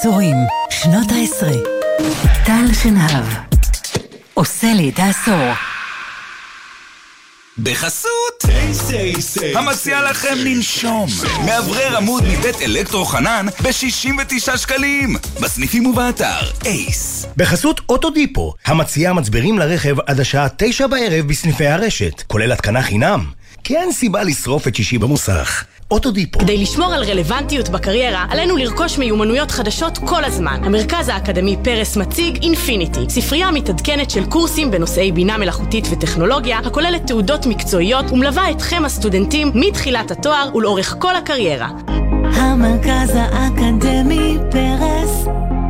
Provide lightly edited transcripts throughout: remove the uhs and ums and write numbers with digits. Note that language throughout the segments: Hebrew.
עשורים, שנות ה-10. טל שנהב עושה לי את העשור. בחסות המציע לכם לנשום מאוורר עמוד מבית אלקטרו חנן ב-69 שקלים בסניפים ובאתר אייס. בחסות אוטודיפו המציע מצברים לרכב עד השעה 9 בערב בסניפי הרשת, כולל התקנה חינם, כי אין סיבה לשרוף את שישי במוסך. אוטודיפו. כדי לשמור על רלוונטיות בקריירה, עלינו לרכוש מיומנויות חדשות כל הזמן. המרכז האקדמי פרס מציג אינפיניטי, ספרייה מתעדכנת של קורסים בנושאי בינה מלאכותית וטכנולוגיה, הכוללת תעודות מקצועיות ומלווה אתכם הסטודנטים מתחילת התואר ולאורך כל הקריירה. המרכז האקדמי פרס,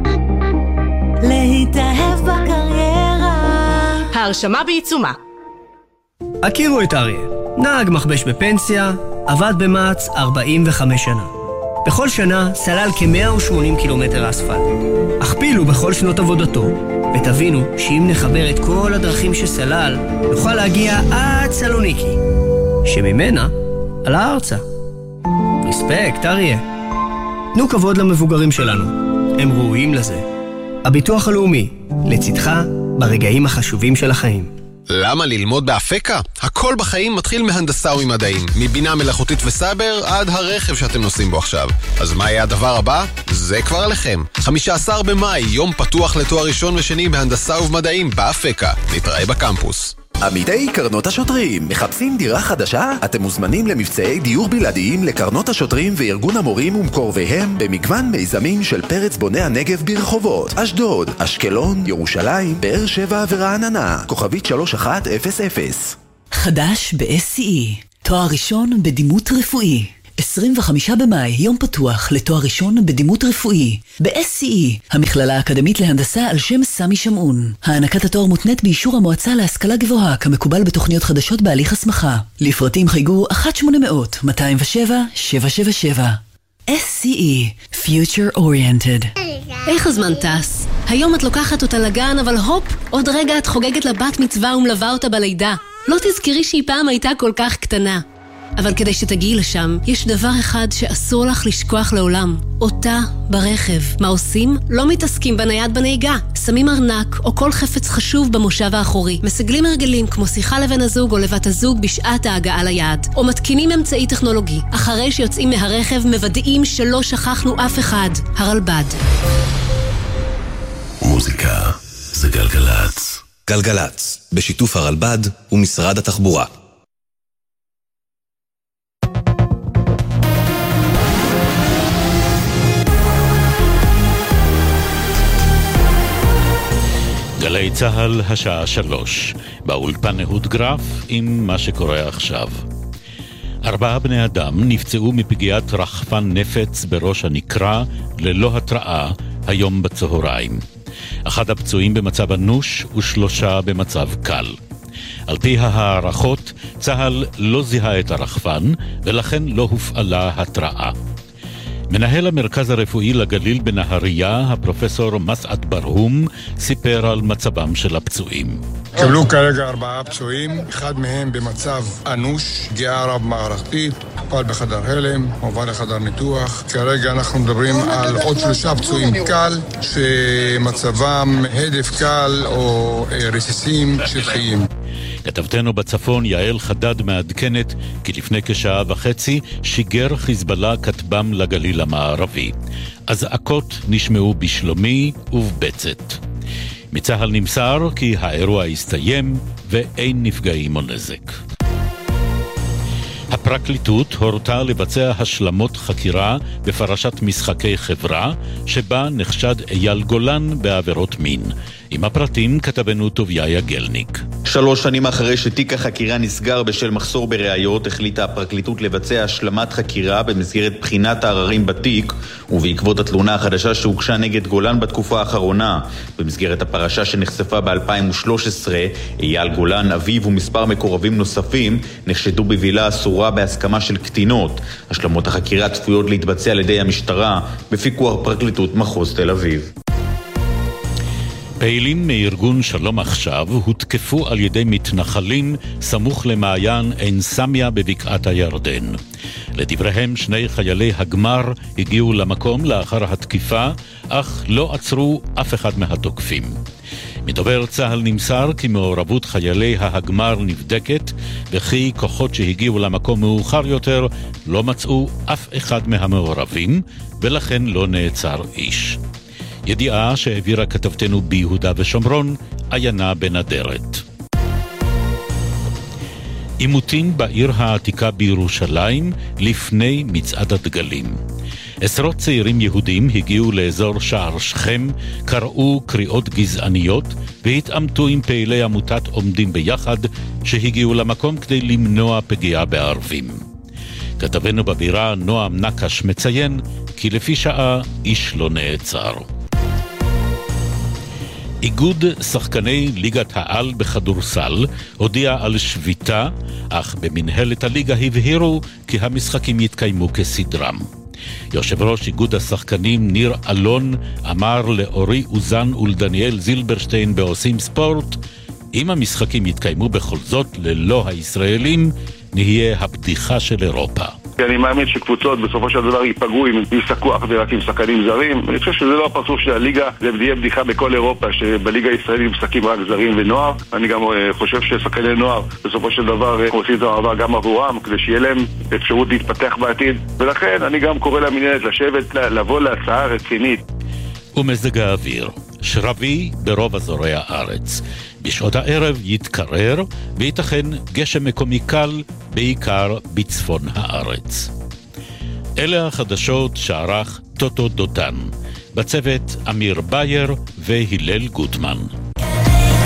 להתאהב בקריירה. ההרשמה בעיצומה. הכירו את אריה, נהג מחבש בפנסיה, עבד במעץ 45 שנה. בכל שנה סלל כ-180 קילומטר אספלט. הכפילו בכל שנות עבודתו, ותבינו שאם נחבר את כל הדרכים שסלל, נוכל להגיע עד סלוניקי, שממנה על הארצה. רספקט, אריה. תנו כבוד למבוגרים שלנו, הם ראויים לזה. הביטוח הלאומי, לצדך ברגעים החשובים של החיים. למה ללמוד באפקה? הכל בחיים מתחיל מהנדסה וממדעים, מבינה מלאכותית וסייבר עד הרכב שאתם נוסעים בו עכשיו. אז מה יהיה הדבר הבא? זה כבר עליכם. 15 במאי, יום פתוח לתואר ראשון ושני בהנדסה ובמדעים באפקה. נתראה בקמפוס. עמיתי קרנות השוטרים, מחפשים דירה חדשה? אתם מוזמנים למבצעי דיור בלעדיים לקרנות השוטרים וארגון המורים ומקורביהם במגוון מיזמים של פרץ בוני הנגב ברחובות אשדוד, אשקלון, ירושלים, באר שבע ורעננה. כוכבית 3100. חדש ב-SCE, תואר ראשון בדימות רפואי. 25 במאי, יום פתוח לתואר ראשון בדימות רפואי. ב-SCE, המכללה האקדמית להנדסה על שם סמי שמעון. הענקת התואר מותנית באישור המועצה להשכלה גבוהה, כמקובל בתוכניות חדשות בהליך הסמכה. לפרטים חייגו 1-800-207-777. SCE, Future Oriented. איך הזמן טס? היום את לוקחת אותה לגן, אבל הופ, עוד רגע את חוגגת לבת מצווה ומלווה אותה בלידה. לא תזכרי שהיא פעם הייתה כל כך קטנה. אבל כדי שתגיעי לשם, יש דבר אחד שאסור לך לשכוח לעולם. אותה ברכב. מה עושים? לא מתעסקים בנייד בנהיגה. שמים ארנק או כל חפץ חשוב במושב האחורי. מסגלים הרגלים כמו שיחה לבן הזוג או לבת הזוג בשעת ההגעה ליעד. או מתקינים אמצעי טכנולוגי. אחרי שיוצאים מהרכב מוודאים שלא שכחנו אף אחד. הרלב"ד. מוזיקה זה גלגלץ. גלגלץ, בשיתוף הרלב"ד ומשרד התחבורה. גלי צהל השעה 3, באולפן אהוד גרף עם מה שקורה עכשיו. 4 בני אדם נפצעו מפגיעת רחפן נפץ בראש הנקרה ללא התראה היום בצהריים. 1 הפצועים במצב אנוש ו3 במצב קל. על פי הערכות, צהל לא זיהה את הרחפן ולכן לא הופעלה התראה. מנהל המרכז הרפואי לגליל בנהריה, הפרופסור מסעד ברהום, סיפר על מצבם של הפצועים. קבלו כרגע 4 פצועים, 1 מהם במצב אנוש, פגיעה רב מערכתית, טופל בחדר הלם, מועבר לחדר ניתוח. כרגע אנחנו מדברים על עוד 3 פצועים קל, שמצבם הדף קל או רסיסים שטחיים. כתבתנו בצפון יעל חדד מעדכנת כי לפני כשעה וחצי שיגר חיזבאללה כטב"ם לגליל המערבי. אזעקות נשמעו בשלומי ובבצת. מצה"ל נמסר כי האירוע הסתיים ואין נפגעים או נזק. הפרקליטות הורתה לבצע השלמות חקירה בפרשת משחקי חברה שבה נחשד אייל גולן בעבירות מין. עם הפרטים כתבנו טוביה יגלניק. 3 שנים אחרי שתיק החקירה נסגר בשל מחסור בראיות, החליטה הפרקליטות לבצע השלמת חקירה במסגרת בחינת העררים בתיק, ובעקבות התלונה החדשה שהוגשה נגד גולן בתקופה האחרונה. במסגרת הפרשה שנחשפה ב-2013, אייל גולן, אביו ומספר מקורבים נוספים נחשדו בבילה אסורה בהסכמה של קטינות. השלמות החקירה צפויות להתבצע על ידי המשטרה בפיקוח פרקליטות מחוז תל אביב. פעילים מארגון שלום עכשיו הותקפו על ידי מתנחלים סמוך למעיין עין סמיה בבקעת הירדן. לדבריהם, שני חיילי הגמר הגיעו למקום לאחר התקיפה, אך לא עצרו אף אחד מהתוקפים. מדובר צהל נמסר כי מעורבות חיילי ההגמר נבדקת, וכי כוחות שהגיעו למקום מאוחר יותר לא מצאו אף אחד מהמעורבים, ולכן לא נעצר איש. ידיעה שהעבירה כתבתנו ביהודה ושומרון, עיינה בן אדרת. עימותים בעיר העתיקה בירושלים לפני מצעד הדגלים. עשרות צעירים יהודים הגיעו לאזור שער שכם, קראו קריאות גזעניות והתעמתו עם פעילי עמותת עומדים ביחד שהגיעו למקום כדי למנוע פגיעה בערבים. כתבנו בבירה נועם נקש מציין כי לפי שעה איש לא נעצר. איגוד שחקני ליגת העל בכדורסל הודיע על שביתה, אך במנהלת הליגה הבהירו כי המשחקים יתקיימו כסדרם. יושב ראש איגוד השחקנים ניר אלון אמר לאורי אוזן ולדניאל זילברשטיין בעושים ספורט, אם המשחקים יתקיימו בכל זאת ללא הישראלים, נהיה הבדיחה של אירופה. אני מאמין שקבוצות בסופו של דבר ייפגעו אם ישחקו אך ורק עם שחקנים זרים. אני חושב שזה לא הפרצוף של הליגה, זה יהיה בדיחה בכל אירופה, שבליגה הישראלית משחקים רק זרים ונוער. אני גם חושב ששחקני נוער בסופו של דבר עושים את המעבר גם עבורם, כדי שיהיה להם אפשרות להתפתח בעתיד. ולכן אני גם קורא למנהלת לשבת, לבוא להצעה רצינית. ומזג האוויר שרבי ברוב אזורי הארץ. בשעות הערב יתקרר וייתכן גשם מקומי קל, בעיקר בצפון הארץ. אלה החדשות שערך טוטו דותן, בצוות אמיר בייר והילל גוטמן.